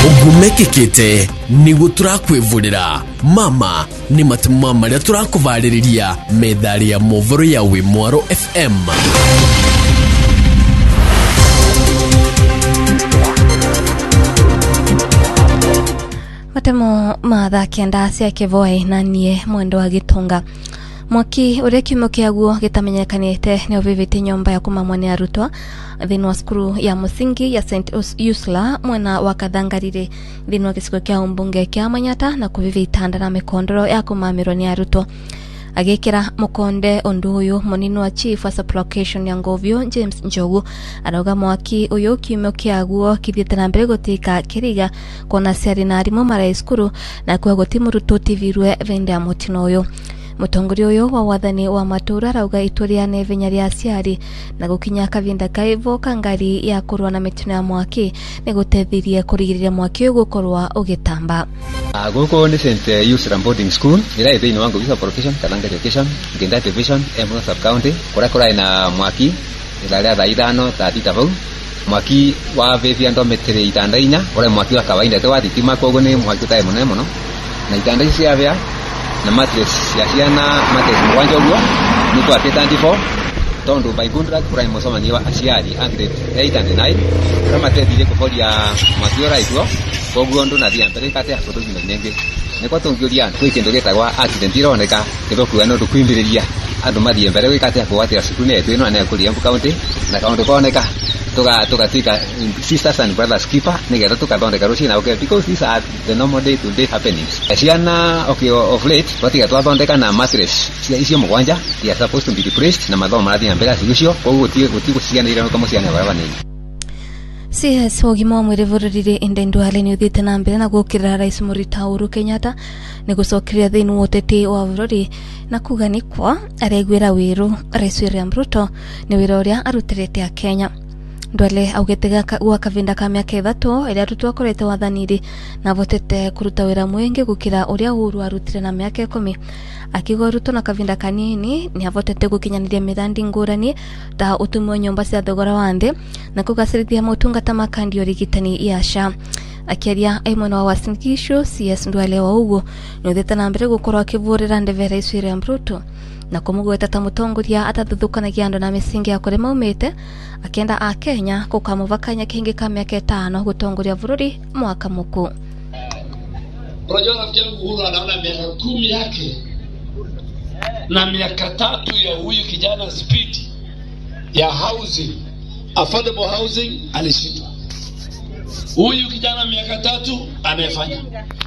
Ugumekekete nigo turakwivurira mama ni matuma maria turakuvariria medali ya movoro ya Wimwaro FM. Matemo matha kenda cia kivoi na nie mwendo wa gitunga mwaki uria kiumo kiaguo gitamenyekanite ni uvivite nyomba ya kumamwani arutwa thini wa skuru ya musingi ya St. Ursula mwena wa Kathangarire thini wa gicigo kia umbunge kia Manyata na kuvivita ndana mikondoro ya kumamirwo ni arutwa agekera mukonde undu uyu munini wa chief wa supplication ya Ngovio James Njogu arauga mwaki uyu kiumo kiaguo kithiete na mbere gutika kiriga kona ciari na arimu mara skuru na kwa gutimuruto tivirwe vende ya mutino uyu. Mutongori uyu wa wathani wa matura rauga ituria ne venya ria ciari na gukinya kavinda kaivo kangari ya kurwa na mitino ya mwaki ni gutethirie kurigirira mwaki uyu gukorwa ugitamba. Guko ni St. Ursula boarding school ira ithini wangu visa profession Kalanga education Ngenda division Embu sub county kora ina mwaki ila ria thaithano tatita vau mwaki wa vevia ndo metere itandainya ore mwaki wa kawaida te wa thitima kogo ni mwaki tae muno muno na itandai cia vya na matres ya ciana matres mwanja uguo ni kwa 34 tondo by contract prime musomani wa aciari grade 8 and 9 kama tethire kuforia mwaki ora iguo koguo ndo na thia mbere kate afoto nenge ne kwa tongioria kwikindu getagwa accident ironeka kithokuwa no tukwimbireria andu mathie mbere wikate akwatira sukune etu ino ane kuri Embu county na kaundu koneka tugatika sisters and brothers keeper nigetha tukathondeka rucina okay because these are the normal day to day happenings ciana okay of late twatiga twathondeka na mattress cia icio mugwanja they are supposed to be replaced na mathomo marathia mbere acio koguo gutigucianira kama ciana barabara ni CS Ogima wa mwiri vururire indendu hale ni uthite na mbere na gukirira Rais Murita Uhuru Kenyatta ni gucokeria thini woteti wa bururi na kuganikwa aregwira wiru Rais William Ruto ni wira uria arutirite a Kenya. Ndwale augitega gwa kavinda ka miaka 3 ila Ruto akorete wathaniri na votete kuruta wira mwingi gukira uria Uhuru arutire na miaka 10 akigo Ruto na kavinda kanini ni avotete gukinyaniria mithandi ngurani ta utumwa nyomba cia thogora wande na kugacirithia motungata makandi origitani ya SHA akiaria aimwana wa Wasingisho CS Ndwale wa ugo ni uthite na mbere gukorwa akivurira ndeve Rais William Ruto na kumugweta ta mutongoria atathukanagia andu na misingi ya kure maumite akenda a Kenya kukamuvakanya kingi ka miaka 5 gutongoria bururi mwaka muku. Unajua rafiki yangu Uhuru anaona miaka 10 yake na miaka 3 ya huyu kijana speed ya housing affordable housing alishindwa. Huyu kijana miaka 3 amefanya.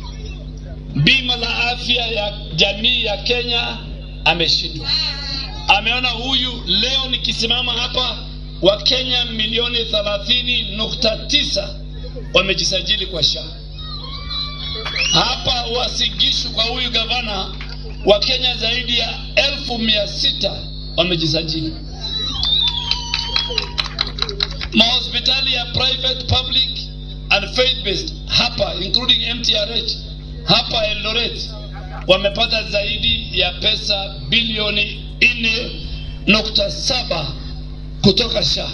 Bima la afya ya jamii ya Kenya ameshindwa. Ameona huyu leo nikisimama hapa wa Kenya milioni 30.9 wamejisajili kwa SHA. Hapa Wasingishu kwa huyu gavana wa Kenya zaidi ya 1600 wamejisajili. Mahospitali ya private, public and faith-based hapa including MTRH hapa Eldoret wamepata zaidi ya pesa bilioni 4.7 kutoka SHA.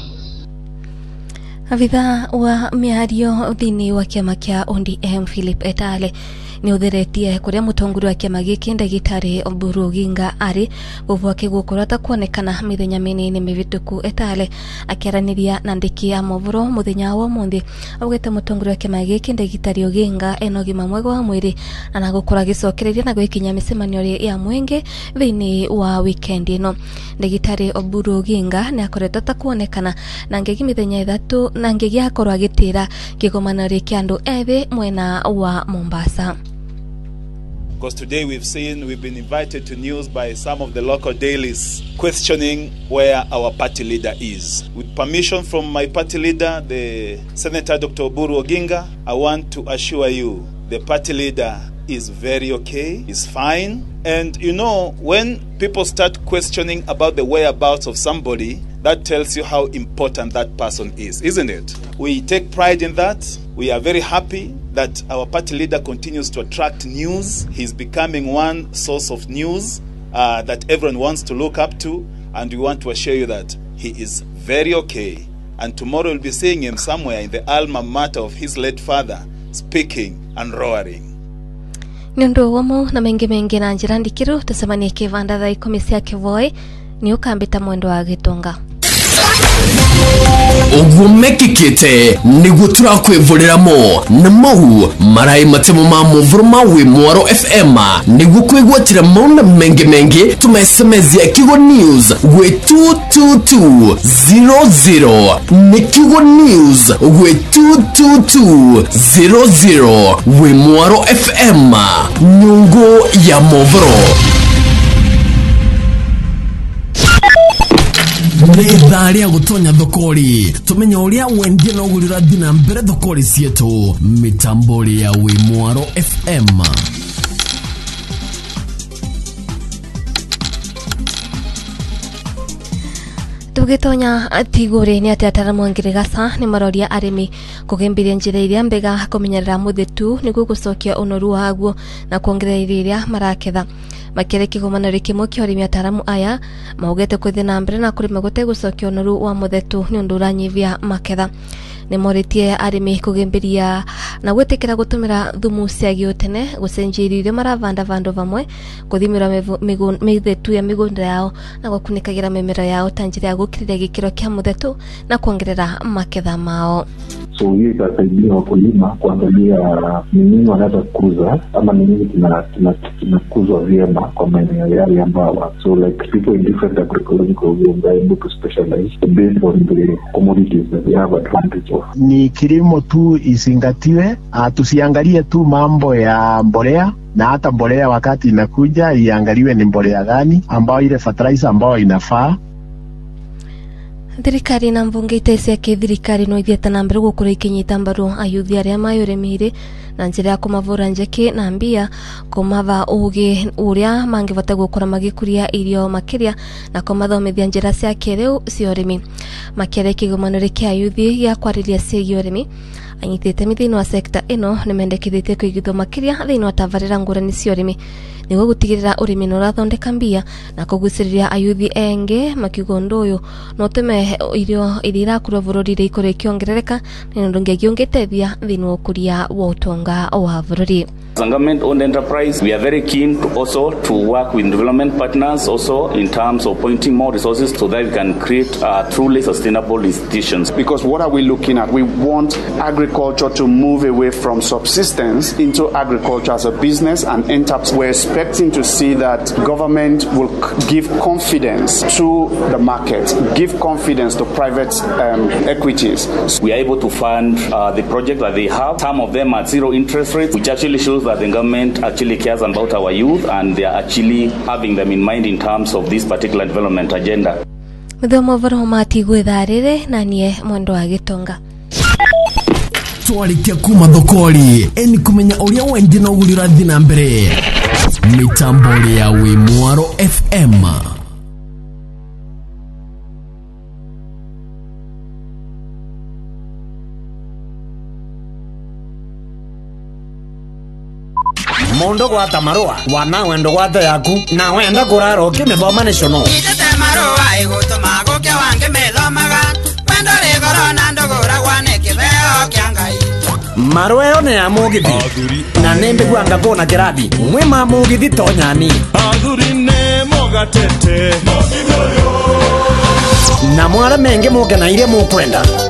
Avitha wa miario thini wa kiama kia ODM Philip Etale ni uthiretie kuria mutongori wa kiama giki Ndagitari Oburu Oginga ari guvwake gukorata kuonekana mithenya minini mivituku. Etale akiaraniria na ndiki ya movoro muthenya wa muthi augete mutongori wa kiama giki Ndagitari Oginga eno gima mwega wa mwiri na nagukura gicokereria na gwikinya micemanio ya mwenge thini wa weekend ino. Ndagitari Oburu Oginga ni akoretwo ta kuonekana na ngegi mithenya 3 na ngegi akorwa agitira kigomano kia andu ethĩ mwena wa Mombasa. Because today we've been invited to news by some of the local dailies questioning where our party leader is. With permission from my party leader, the Senator Dr. Oburu Oginga, I want to assure you the party leader is very okay, is fine. And you know, when people start questioning about the whereabouts of somebody, that tells you how important that person is, isn't it? We take pride in that. We are very happy that our party leader continues to attract news. He's becoming one source of news that everyone wants to look up to. And we want to assure you that he is very okay. And tomorrow we'll be seeing him somewhere in the alma mater of his late father, speaking and roaring. Nyondo wamo na mengi na njira ndikiru tusemanie kivanda thaa 10 cia kivoi ni ukambita mwendo wa Gitonga. Ogumekikite niguo turakwivurira-mo na mau marai matemo ma muvuru ma Wimwaro FM niguo kwigwatira mauna mengi tumesemezia Kigo News gwe 22200 ni Kigo News gwe 22200 Wimwaro FM nyungu ya muvuru. Nitharia gutonya thokori tumenya uria wendie no gurira dina mbere thokori cietu mitambori ya Wimwaro FM. Tugitonya tigure ni ati ataramu ngirigasa ni maroria arimi kugimbiria njira iria mbega kumenyerera muthetu niguo gucokia unoru waguo na kuongerera iria maraketha makere kigomano rikimo kio arimi ataramu aya maugete kuthi na mbere na kurima gute gucokia unoru wa muthetu ni undu uranyivia maketha ni moritie arimi kugimbiria na gwetekera gutumira thumu cia giotene gucenjiria maravanda vando vamwe kuthimira mithetu ya migunda yao na gukunikagira mimera yao tanjira ya gukirira gikiro kia muthetu na kuongerera maketha mao. So hii itasaidia wakulima kuangalia ni nini wanaweza kukuza ama ni nini kinakuzwa vyema kwa maeneo yale ambao. So like people in different agricultural zones are able to specialize based on the commodities that they have advantage of. Ni kilimo tu isingatiwe, tusiangalie tu mambo ya mbolea, na hata mbolea wakati inakuja iangaliwe ni mbolea gani ambao ile fertilizer ambao inafaa. Thirikari na mbunge itecia thirikari no ithieta na mbere gukura ikinyita mbaru ayuthi aria mayoremire na njira ya kumavura njeki na mbia kumava ugi uria mangivota gukora magikuria irio makiria na kumathomithia njira cia kiriu cia urimi. Makere kigomano kia ayuthi gya kwariria cia urimi anyitite mithini wa sekta ino nimendekithite kuigithwa makiria thiini wa tavarira ngurani cia urimi niguo gutigirira urimi no rathondeka mbia na kuguciriria ayuthi enge makigondo uyu no teme irio irira kura bururi ri ikore kiongerereka ni ndunge giongitethia thiini wa kuria wa utonga wa bururi. As a government-owned enterprise, we are very keen to also to work with development partners also in terms of pointing more resources so that we can create truly sustainable institutions. Because what are we looking at? We want agriculture to move away from subsistence into agriculture as a business and enterprise. We're expecting to see that government will give confidence to the market, give confidence to private equities. We are able to fund the project that they have. Some of them at zero interest rates, which actually shows that the government actually cares about our youth and they are actually having them in mind in terms of this particular development agenda. Muthomo varomati gwitharire na nie mwendo wa Gitonga. Twarikia kuma thokori eni kumenya uria wendi no gurira thina mbere mitambori ya Wimwaro FM. Mondo gwata marua wana wendo gwata yaku na wenda kuraro kimethoma national itete marua igutuma guke wange methomaga wendo ri corona ndugura gwane kibeo kiangai marua yo ne amugithi na nembe gwanga bona kirathi mwe mamugithi tonyani athuri ne mogatete na mwara menge muke na ile mukwenda